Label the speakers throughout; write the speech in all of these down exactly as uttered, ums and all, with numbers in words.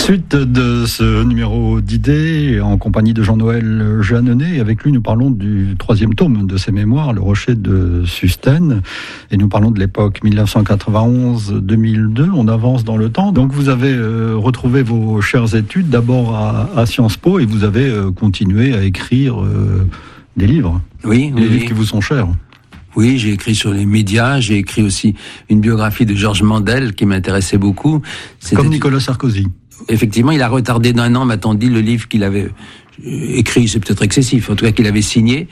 Speaker 1: Suite de ce numéro d'idées en compagnie de Jean-Noël Jeanneney. Avec lui, nous parlons du troisième tome de ses mémoires, Le Rocher de Sustène. Et nous parlons de l'époque dix-neuf cent quatre-vingt-onze à deux mille deux. On avance dans le temps. Donc vous avez euh, retrouvé vos chères études d'abord à, à Sciences Po et vous avez euh, continué à écrire euh, des livres.
Speaker 2: Oui,
Speaker 1: des
Speaker 2: oui,
Speaker 1: livres
Speaker 2: oui.
Speaker 1: qui vous sont chers.
Speaker 2: Oui, j'ai écrit sur les médias, j'ai écrit aussi une biographie de Georges Mandel qui m'intéressait beaucoup. C'était
Speaker 1: Comme Nicolas Sarkozy.
Speaker 2: Effectivement, il a retardé d'un an, m'a-t-on dit, le livre qu'il avait écrit, c'est peut-être excessif, en tout cas qu'il avait signé,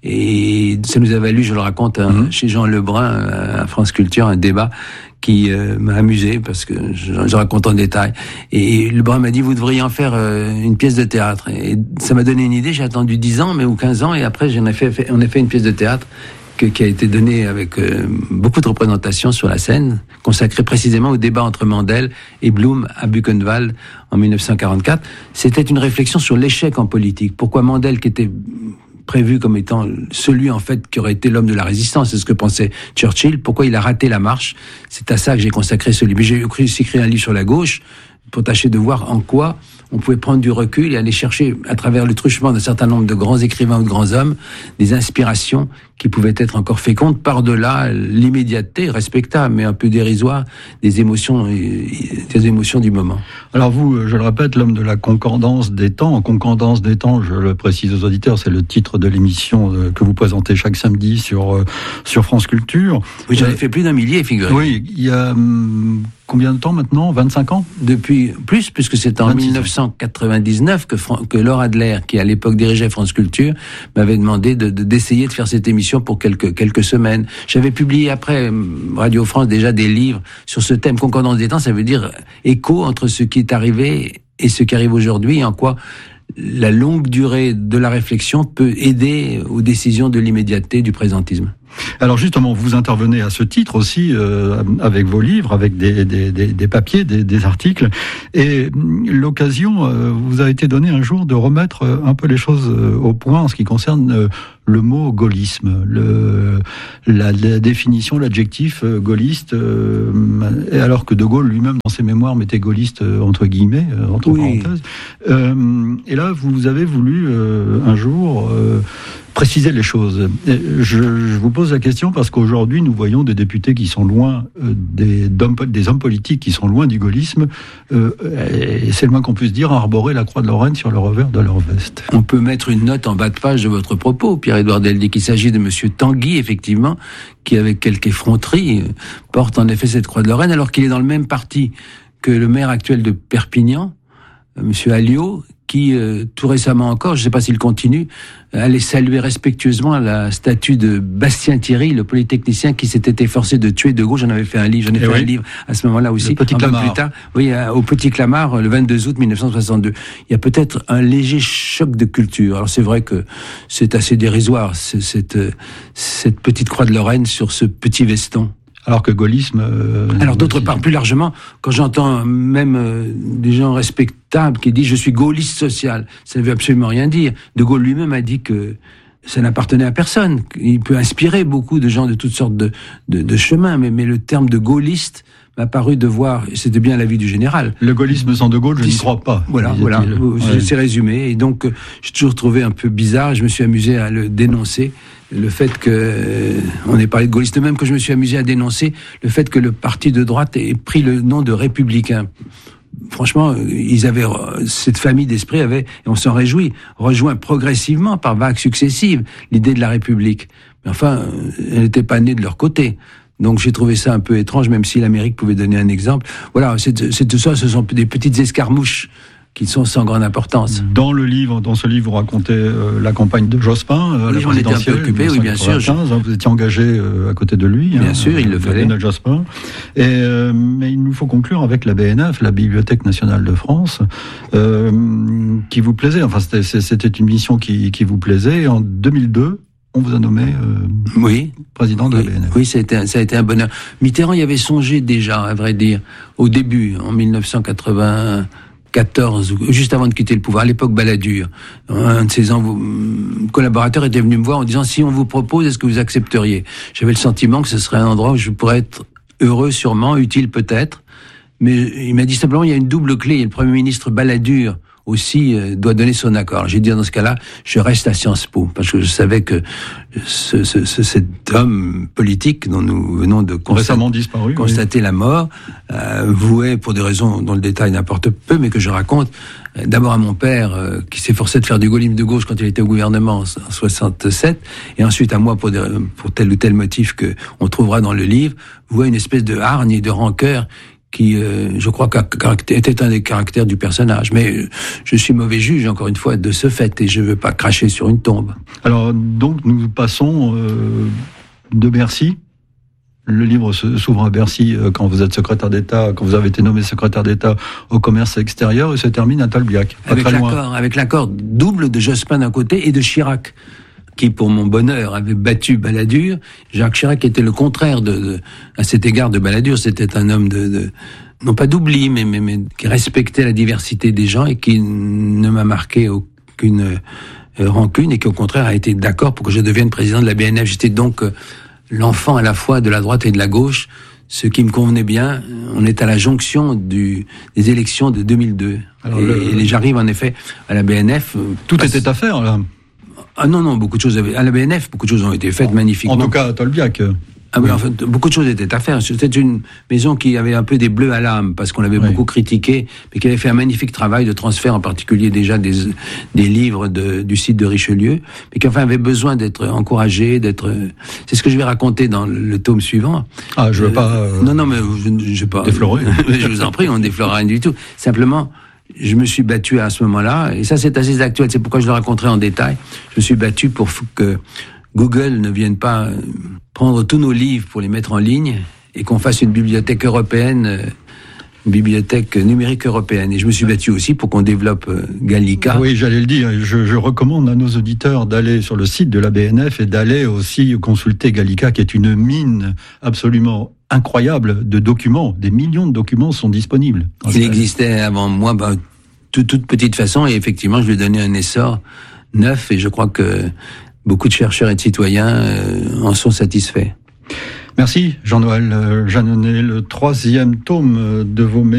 Speaker 2: et ça nous a valu, je le raconte, hein, mmh. chez Jean Lebrun, à France Culture, un débat qui euh, m'a amusé, parce que je, je raconte en détail. Et Lebrun m'a dit, vous devriez en faire euh, une pièce de théâtre. Et ça m'a donné une idée, j'ai attendu dix ans, mais ou quinze ans, et après, j'en ai fait, fait, on a fait une pièce de théâtre Que, qui a été donné avec euh, beaucoup de représentations sur la scène, consacrée précisément au débat entre Mandel et Blum à Buchenwald en dix-neuf cent quarante-quatre. C'était une réflexion sur l'échec en politique. Pourquoi Mandel, qui était prévu comme étant celui en fait qui aurait été l'homme de la résistance, c'est ce que pensait Churchill, pourquoi il a raté la marche? C'est à ça que j'ai consacré ce livre. Mais j'ai aussi écrit un livre sur la gauche pour tâcher de voir en quoi on pouvait prendre du recul et aller chercher, à travers le truchement d'un certain nombre de grands écrivains ou de grands hommes, des inspirations qui pouvaient être encore fécondes par-delà l'immédiateté respectable, mais un peu dérisoire, des émotions, des émotions du moment.
Speaker 1: Alors vous, je le répète, l'homme de la concordance des temps. En concordance des temps, je le précise aux auditeurs, c'est le titre de l'émission que vous présentez chaque samedi sur, sur France Culture.
Speaker 2: Oui, j'en ai euh, fait plus d'un millier, figurez-vous.
Speaker 1: Oui, il y a hum, combien de temps maintenant? vingt-cinq ans?
Speaker 2: Depuis plus, puisque c'est en dix-neuf cent quatre-vingt-dix-neuf que, Fran- que Laure Adler, qui à l'époque dirigeait France Culture, m'avait demandé de, de, d'essayer de faire cette émission pour quelques, quelques semaines. J'avais publié après Radio France déjà des livres sur ce thème. Concordance des temps, ça veut dire écho entre ce qui est arrivé et ce qui arrive aujourd'hui, et en quoi la longue durée de la réflexion peut aider aux décisions de l'immédiateté du présentisme.
Speaker 1: Alors justement, vous intervenez à ce titre aussi euh, avec vos livres, avec des, des, des, des papiers, des, des articles, et l'occasion euh, vous a été donnée un jour de remettre un peu les choses au point en ce qui concerne euh, le mot gaullisme, le, la, la définition, l'adjectif euh, gaulliste, euh, alors que De Gaulle lui-même dans ses mémoires mettait gaulliste euh, entre guillemets, euh, entre oui. parenthèses. Euh, et là, vous avez voulu euh, un jour euh, préciser les choses. Je, je vous pose la question parce qu'aujourd'hui, nous voyons des députés qui sont loin euh, des, des hommes politiques qui sont loin du gaullisme, euh, et c'est le moins qu'on puisse dire, arborer la croix de Lorraine sur le revers de leur veste.
Speaker 2: On peut mettre une note en bas de page de votre propos, Pierre-Édouard Deldic, qu'il s'agit de monsieur Tanguy, effectivement, qui, avec quelque effronterie, porte en effet cette croix de Lorraine, alors qu'il est dans le même parti que le maire actuel de Perpignan, monsieur Alliot, qui, euh, tout récemment encore, je ne sais pas s'il continue, allait saluer respectueusement la statue de Bastien Thierry, le polytechnicien qui s'était efforcé de tuer De Gaulle. J'en avais fait un livre, j'en ai Et fait oui. un livre à ce moment-là aussi,
Speaker 1: le Petit
Speaker 2: un
Speaker 1: Clamart.
Speaker 2: peu plus tard, oui, au Petit Clamart, le vingt-deux août dix-neuf cent soixante-deux. Il y a peut-être un léger choc de culture. Alors c'est vrai que c'est assez dérisoire, c'est, cette, cette petite croix de Lorraine sur ce petit veston.
Speaker 1: Alors que gaullisme... Euh,
Speaker 2: Alors d'autre part, plus largement, quand j'entends même euh, des gens respectables qui disent « je suis gaulliste social », ça ne veut absolument rien dire. De Gaulle lui-même a dit que ça n'appartenait à personne. Il peut inspirer beaucoup de gens de toutes sortes de, de, de chemins, mais, mais le terme de gaulliste m'a paru devoir, c'était bien l'avis du général.
Speaker 1: Le gaullisme sans De Gaulle, je n'y crois pas.
Speaker 2: Voilà, voilà, ouais. C'est résumé. Et donc, euh, j'ai toujours trouvé un peu bizarre, je me suis amusé à le dénoncer, le fait que, euh, on ait parlé de gaulliste, même que je me suis amusé à dénoncer le fait que le parti de droite ait pris le nom de républicain. Franchement, ils avaient, cette famille d'esprit avait, et on s'en réjouit, rejoint progressivement par vagues successives l'idée de la République. Mais enfin, elle n'était pas née de leur côté. Donc j'ai trouvé ça un peu étrange, même si l'Amérique pouvait donner un exemple. Voilà, c'est, c'est de ça, ce sont des petites escarmouches qui sont sans grande importance.
Speaker 1: Dans le livre, dans ce livre, vous racontez euh, la campagne de Jospin, euh,
Speaker 2: oui,
Speaker 1: la
Speaker 2: j'en étais un peu occupé, oui, bien sûr. Je...
Speaker 1: Hein, vous étiez engagé euh, à côté de lui.
Speaker 2: Bien
Speaker 1: hein,
Speaker 2: sûr, il le fallait.
Speaker 1: Lionel Jospin. Et, euh, mais il nous faut conclure avec la B N F, la Bibliothèque nationale de France, euh, qui vous plaisait. Enfin, c'était, c'était une mission qui, qui vous plaisait. Et en deux mille deux, on vous a nommé euh,
Speaker 2: oui.
Speaker 1: président de
Speaker 2: oui.
Speaker 1: la B N F.
Speaker 2: Oui, ça a, été, ça a été un bonheur. Mitterrand y avait songé déjà, à vrai dire, au début, en dix-neuf cent quatre-vingt-quatorze, juste avant de quitter le pouvoir, à l'époque Balladur. Un de ses env- collaborateurs était venu me voir en disant « Si on vous propose, est-ce que vous accepteriez ?» J'avais le sentiment que ce serait un endroit où je pourrais être heureux sûrement, utile peut-être. Mais il m'a dit simplement, il y a une double clé. Le Premier ministre Balladur aussi euh, doit donner son accord. J'ai dit, dans ce cas-là, je reste à Sciences Po, parce que je savais que ce, ce, ce, cet homme politique dont nous venons de constater,
Speaker 1: disparu,
Speaker 2: constater
Speaker 1: oui.
Speaker 2: la mort, euh, vouait, pour des raisons dont le détail n'importe peu, mais que je raconte, euh, d'abord à mon père, euh, qui s'efforçait de faire du gaullisme de gauche quand il était au gouvernement en soixante-sept, et ensuite à moi pour, des, pour tel ou tel motif que on trouvera dans le livre, vouait une espèce de hargne et de rancœur qui, euh, je crois, était un des caractères du personnage. Mais euh, je suis mauvais juge, encore une fois, de ce fait, et je ne veux pas cracher sur une tombe.
Speaker 1: Alors, donc, nous passons euh, de Bercy. Le livre s'ouvre à Bercy euh, quand vous êtes secrétaire d'État, quand vous avez été nommé secrétaire d'État au commerce extérieur, et se termine à Tolbiac.
Speaker 2: Avec l'accord, avec l'accord double de Jospin d'un côté et de Chirac, qui, pour mon bonheur, avait battu Balladur. Jacques Chirac était le contraire de, de à cet égard de Balladur. C'était un homme de, de non pas d'oubli, mais, mais, mais qui respectait la diversité des gens et qui ne m'a marqué aucune euh, rancune et qui, au contraire, a été d'accord pour que je devienne président de la B N F. J'étais donc euh, l'enfant à la fois de la droite et de la gauche, ce qui me convenait bien. On est à la jonction du, des élections de deux mille deux. Alors et, le... et j'arrive en effet à la B N F.
Speaker 1: Tout parce... était à faire, là.
Speaker 2: Ah non, non, beaucoup de choses avaient... À la B N F, beaucoup de choses ont été faites magnifiquement.
Speaker 1: En tout cas, à Tolbiac.
Speaker 2: Ah oui, en fait, beaucoup de choses étaient à faire. C'était une maison qui avait un peu des bleus à l'âme, parce qu'on l'avait oui. beaucoup critiqué, mais qui avait fait un magnifique travail de transfert, en particulier déjà des, des livres de, du site de Richelieu, mais qui enfin avait besoin d'être encouragé, d'être... C'est ce que je vais raconter dans le, le tome suivant.
Speaker 1: Ah, je veux euh, pas... Euh,
Speaker 2: non, non, mais je ne veux pas...
Speaker 1: Déflorer.
Speaker 2: Je vous en prie, on ne déflorera rien du tout. Simplement... Je me suis battu à ce moment-là, et ça c'est assez actuel, c'est pourquoi je le raconterai en détail. Je me suis battu pour que Google ne vienne pas prendre tous nos livres pour les mettre en ligne, et qu'on fasse une bibliothèque européenne, une bibliothèque numérique européenne. Et je me suis battu aussi pour qu'on développe Gallica.
Speaker 1: Oui, j'allais le dire, je, je recommande à nos auditeurs d'aller sur le site de la B N F et d'aller aussi consulter Gallica, qui est une mine absolument incroyable de documents. Des millions de documents sont disponibles.
Speaker 2: Il existait avant moi, bah, toute, toute petite façon, et effectivement, je lui ai donné un essor neuf, et je crois que beaucoup de chercheurs et de citoyens euh, en sont satisfaits.
Speaker 1: Merci Jean-Noël Jeanneney. Le troisième tome de vos